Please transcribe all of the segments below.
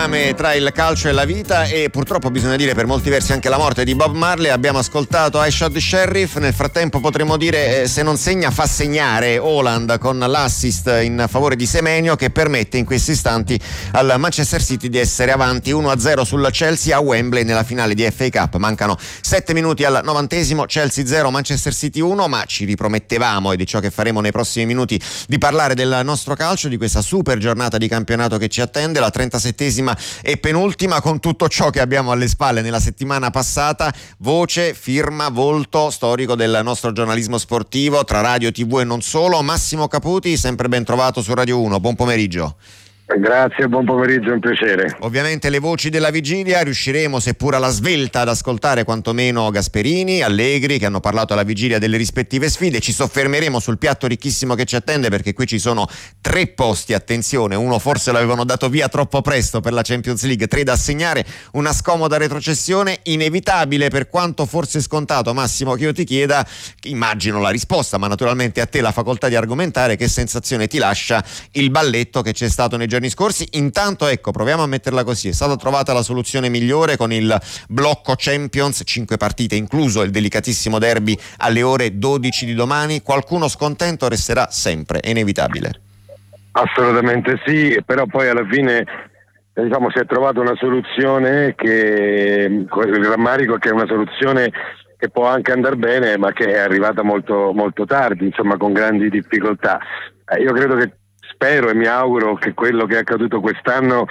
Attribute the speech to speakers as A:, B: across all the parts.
A: legame tra il calcio e la vita e purtroppo bisogna dire per molti versi anche la morte di Bob Marley. Abbiamo ascoltato I Shot the Sheriff, nel frattempo potremmo dire se non segna fa segnare Haaland con l'assist in favore di Semenyo che permette in questi istanti al Manchester City di essere avanti 1-0 sul Chelsea a Wembley nella finale di FA Cup. Mancano 7 minuti al 90°, Chelsea 0 Manchester City 1, ma ci ripromettevamo, e di ciò che faremo nei prossimi minuti, di parlare del nostro calcio, di questa super giornata di campionato che ci attende, la 37esima e penultima, con tutto ciò che abbiamo alle spalle nella settimana passata, voce, firma, volto storico del nostro giornalismo sportivo tra radio, TV e non solo, Massimo Caputi, sempre ben trovato su Radio 1, buon pomeriggio.
B: Grazie, buon pomeriggio, è un piacere.
A: Ovviamente le voci della vigilia, riusciremo seppur alla svelta ad ascoltare quantomeno Gasperini, Allegri, che hanno parlato alla vigilia delle rispettive sfide. Ci soffermeremo sul piatto ricchissimo che ci attende, perché qui ci sono 3 posti, attenzione, uno forse l'avevano dato via troppo presto per la Champions League, 3 da assegnare, una scomoda retrocessione inevitabile per quanto forse scontato. Massimo, che io ti chieda, immagino la risposta, ma naturalmente a te la facoltà di argomentare, che sensazione ti lascia il balletto che c'è stato nei giorni scorsi. Intanto ecco, proviamo a metterla così: è stata trovata la soluzione migliore con il blocco Champions, 5 partite incluso il delicatissimo derby alle ore 12 di domani. Qualcuno scontento resterà sempre, è inevitabile.
B: Assolutamente sì, però poi alla fine si è trovata una soluzione che il rammarico è che è una soluzione che può anche andare bene, ma che è arrivata molto, molto tardi, insomma con grandi difficoltà. Io credo che, spero e mi auguro che quello che è accaduto quest'anno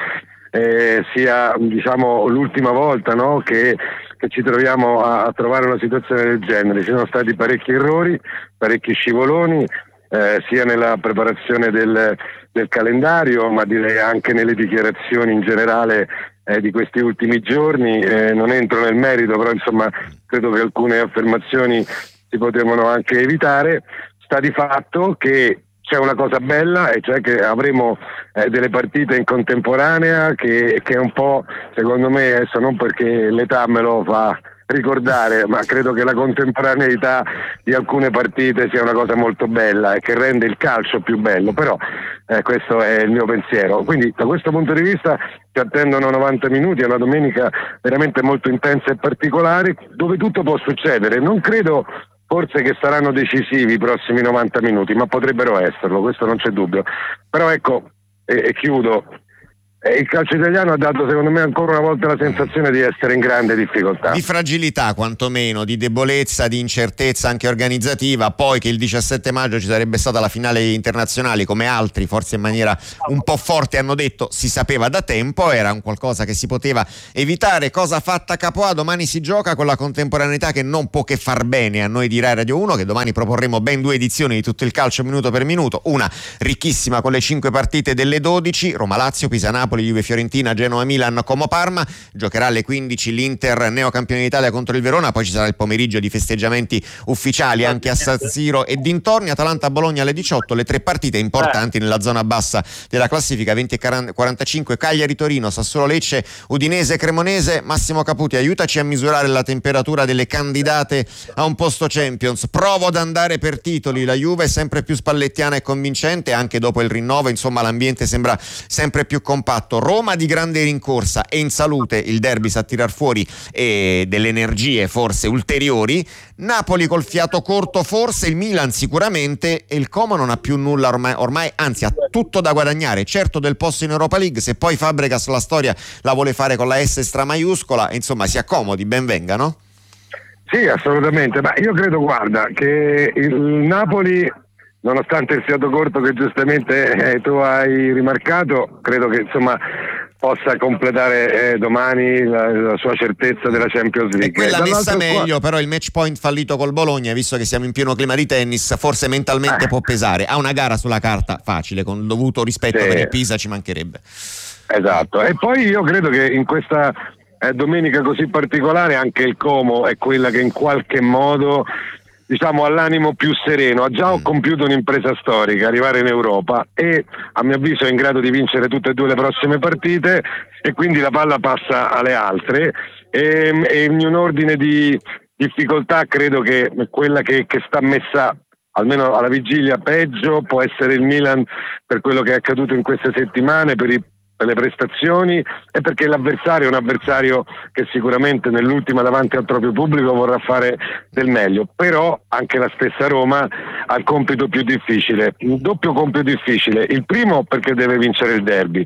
B: sia l'ultima volta, no? che ci troviamo a trovare una situazione del genere. Ci sono stati parecchi errori, parecchi scivoloni, sia nella preparazione del calendario, ma direi anche nelle dichiarazioni in generale di questi ultimi giorni. Non entro nel merito, però insomma credo che alcune affermazioni si potevano anche evitare. Sta di fatto che c'è una cosa bella, e cioè che avremo delle partite in contemporanea che è un po', secondo me, adesso non perché l'età me lo fa ricordare, ma credo che la contemporaneità di alcune partite sia una cosa molto bella e che rende il calcio più bello, però questo è il mio pensiero. Quindi da questo punto di vista ci attendono 90 minuti, è una domenica veramente molto intensa e particolare, dove tutto può succedere. Non credo forse che saranno decisivi i prossimi 90 minuti, ma potrebbero esserlo, questo non c'è dubbio. Però ecco, e chiudo, il calcio italiano ha dato secondo me ancora una volta la sensazione di essere in grande difficoltà.
A: Di fragilità quantomeno, di debolezza, di incertezza anche organizzativa. Poi che il 17 maggio ci sarebbe stata la finale internazionale, come altri forse in maniera un po' forte hanno detto, si sapeva da tempo, era un qualcosa che si poteva evitare. Cosa fatta capo A, domani si gioca con la contemporaneità che non può che far bene a noi di Rai Radio 1, che domani proporremo ben 2 edizioni di tutto il calcio minuto per minuto, una ricchissima con le 5 partite delle 12, Roma-Lazio, Pisa-Napoli, Juve-Fiorentina, Genoa-Milan, Como-Parma. Giocherà alle 15 l'Inter, neocampione d'Italia, contro il Verona. Poi ci sarà il pomeriggio di festeggiamenti ufficiali anche a San Siro e dintorni. Atalanta-Bologna alle 18, le 3 partite importanti nella zona bassa della classifica, 20:45, Cagliari-Torino, Sassuolo-Lecce, Udinese-Cremonese. Massimo Caputi, aiutaci a misurare la temperatura delle candidate a un posto Champions. Provo ad andare per titoli, la Juve è sempre più spallettiana e convincente anche dopo il rinnovo, insomma l'ambiente sembra sempre più compatto. Roma di grande rincorsa e in salute, il derby sa tirar fuori delle energie forse ulteriori. Napoli col fiato corto forse, il Milan sicuramente, e il Como non ha più nulla ormai, anzi ha tutto da guadagnare, certo del posto in Europa League. Se poi Fabregas la storia la vuole fare con la S stramaiuscola, insomma si accomodi, ben venga, no?
B: Sì, assolutamente, ma io credo, guarda, che il Napoli, nonostante il fiato corto che giustamente tu hai rimarcato, credo che insomma possa completare domani la sua certezza della Champions League.
A: E quella messa meglio, però il match point fallito col Bologna, visto che siamo in pieno clima di tennis, forse mentalmente può pesare. Ha una gara sulla carta facile, con dovuto rispetto per il Pisa, ci mancherebbe.
B: Esatto, e poi io credo che in questa domenica così particolare anche il Como è quella che in qualche modo ha l'animo più sereno, ha già compiuto un'impresa storica, arrivare in Europa, e a mio avviso è in grado di vincere tutte e 2 le prossime partite, e quindi la palla passa alle altre, e in un ordine di difficoltà credo che quella che sta messa almeno alla vigilia peggio può essere il Milan, per quello che è accaduto in queste settimane, per i per le prestazioni e perché l'avversario è un avversario che sicuramente nell'ultima davanti al proprio pubblico vorrà fare del meglio, però anche la stessa Roma ha il compito più difficile, un doppio compito difficile. Il primo perché deve vincere il derby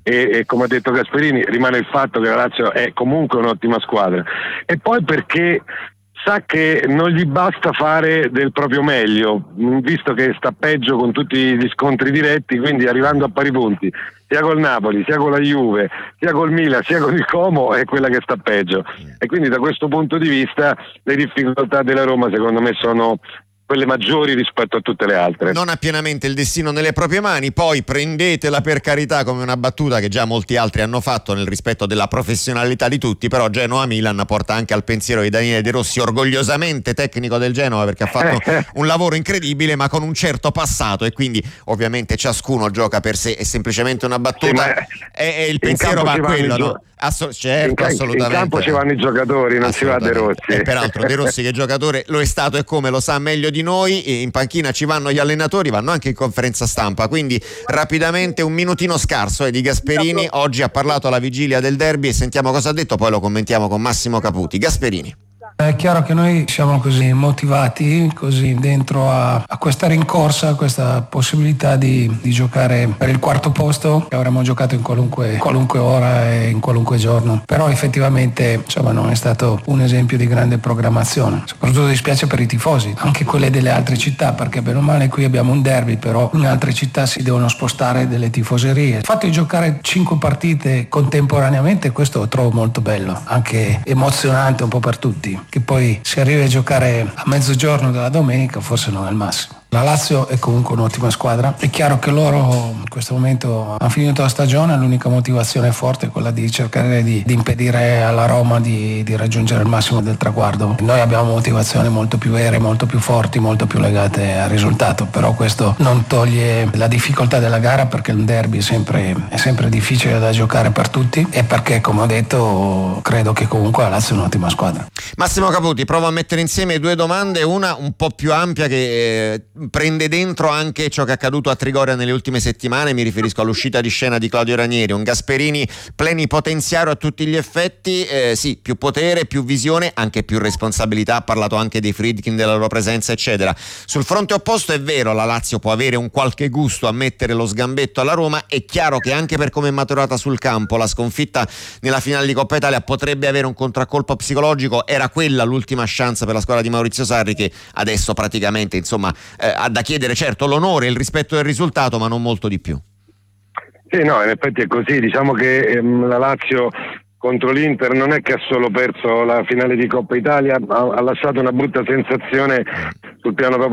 B: e come ha detto Gasperini rimane il fatto che la Lazio è comunque un'ottima squadra, e poi perché sa che non gli basta fare del proprio meglio, visto che sta peggio con tutti gli scontri diretti, quindi arrivando a pari punti sia col Napoli, sia con la Juve, sia col Milan, sia con il Como, è quella che sta peggio, e quindi da questo punto di vista le difficoltà della Roma secondo me sono quelle maggiori rispetto a tutte le altre.
A: Non ha pienamente il destino nelle proprie mani, poi prendetela per carità come una battuta che già molti altri hanno fatto nel rispetto della professionalità di tutti, però Genoa-Milan porta anche al pensiero di Daniele De Rossi, orgogliosamente tecnico del Genoa, perché ha fatto un lavoro incredibile ma con un certo passato, e quindi ovviamente ciascuno gioca per sé, è semplicemente una battuta,
B: sì,
A: e il pensiero va a quello, no? Certo, assolutamente.
B: In campo ci vanno i giocatori, non si va De Rossi.
A: E peraltro De Rossi che giocatore lo è stato e come lo sa meglio di noi, e in panchina ci vanno gli allenatori, vanno anche in conferenza stampa, quindi rapidamente un minutino scarso di Gasperini. Oggi ha parlato alla vigilia del derby e sentiamo cosa ha detto, poi lo commentiamo con Massimo Caputi. Gasperini.
C: È chiaro che noi siamo così motivati, così dentro a questa rincorsa, a questa possibilità di giocare per il quarto posto che avremmo giocato in qualunque ora e in qualunque giorno. Però effettivamente non è stato un esempio di grande programmazione. Soprattutto dispiace per i tifosi, anche quelle delle altre città, perché bene o male qui abbiamo un derby, però in altre città si devono spostare delle tifoserie. Il fatto di giocare 5 partite contemporaneamente, questo lo trovo molto bello, anche emozionante un po' per tutti. Che poi si arrivi a giocare a mezzogiorno della domenica forse non è il massimo. La Lazio è comunque un'ottima squadra, è chiaro che loro in questo momento hanno finito la stagione, l'unica motivazione forte è quella di cercare di impedire alla Roma di raggiungere il massimo del traguardo. Noi abbiamo motivazioni molto più vere, molto più forti, molto più legate al risultato, però questo non toglie la difficoltà della gara, perché il derby è sempre difficile da giocare per tutti, e perché, come ho detto, credo che comunque la Lazio è un'ottima squadra.
A: Massimo Caputi, provo a mettere insieme due domande, una un po' più ampia che prende dentro anche ciò che è accaduto a Trigoria nelle ultime settimane. Mi riferisco all'uscita di scena di Claudio Ranieri, un Gasperini plenipotenziario a tutti gli effetti, sì, più potere, più visione, anche più responsabilità, ha parlato anche dei Friedkin, della loro presenza eccetera. Sul fronte opposto è vero, la Lazio può avere un qualche gusto a mettere lo sgambetto alla Roma, è chiaro che anche per come è maturata sul campo la sconfitta nella finale di Coppa Italia potrebbe avere un contraccolpo psicologico, era quella l'ultima chance per la squadra di Maurizio Sarri, che adesso praticamente ha da chiedere certo l'onore e il rispetto del risultato, ma non molto di più.
B: Sì, no, in effetti è così, diciamo che la Lazio contro l'Inter non è che ha solo perso la finale di Coppa Italia, ha lasciato una brutta sensazione sul piano proprio